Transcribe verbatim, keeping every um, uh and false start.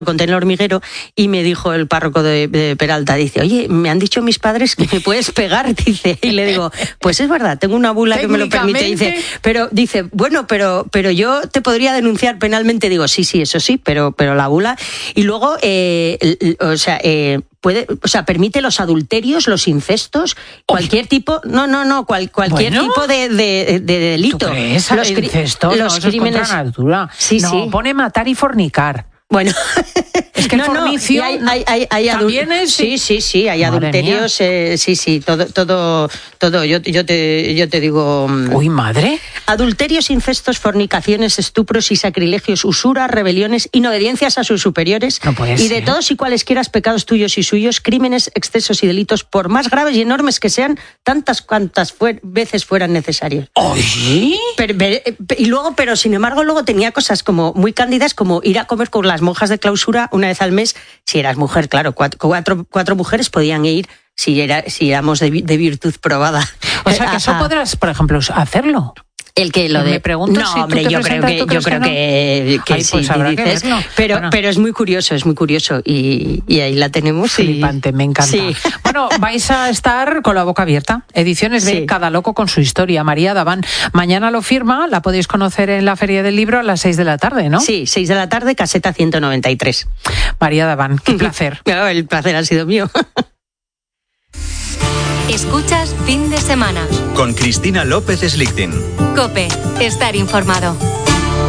conté en el hormiguero y me dijo el párroco de, de Peralta, dice, oye, me han dicho mis padres que me puedes pegar, dice, y le digo, pues es verdad, tengo una bula que me lo permite, dice, pero dice, bueno, pero pero yo te podría denunciar penalmente, digo, sí, sí, eso sí, pero pero la bula, y luego, eh, o sea, eh, puede, o sea, permite los adulterios, los incestos, cualquier tipo, no, no, no, cual, cualquier bueno, tipo de, de, de delito. ¿Tú crees? Los, incesto, los no, crímenes, eso es contra natura. Sí, no, sí. Pone matar y fornicar. Bueno, es que el no, fornicio no, hay, hay, hay, hay también adul- es... sí, sí, sí, hay Madre adulterios, eh, sí, sí, todo, todo, todo. Yo, yo te, yo te digo. Uy, madre. Adulterios, incestos, fornicaciones, estupros y sacrilegios, usuras, rebeliones, inobediencias a sus superiores, no puede y ser. de todos y cualesquiera pecados tuyos y suyos, crímenes, excesos y delitos, por más graves y enormes que sean, tantas cuantas fuer- veces fueran necesarios. ¿Oye? Pero, y luego, pero sin embargo, luego tenía cosas como muy cándidas, como ir a comer con las monjas de clausura una vez al mes. Si eras mujer, claro, cuatro, cuatro, cuatro mujeres podían ir si, era, si éramos de, de virtud probada. O sea, que eso podrás, por ejemplo, hacerlo. El que lo de... Me pregunto no, si tú hombre, te yo creo que, presentas, ¿tú yo crees creo que no? que, que Ay, sí, pues habrá que dices, verlo. pero, Bueno. pero es muy curioso, es muy curioso y, y ahí la tenemos. Flipante, y... me encanta. Sí. Bueno, vais a estar con la boca abierta. Ediciones B, Sí. Cada loco con su historia. María Daván, mañana lo firma, la podéis conocer en la Feria del Libro a las seis de la tarde, ¿no? Sí, seis de la tarde, caseta ciento noventa y tres. María Daván, qué placer. No, el placer ha sido mío. Escuchas Fin de Semana. Con Cristina López Slichting. COPE. Estar informado.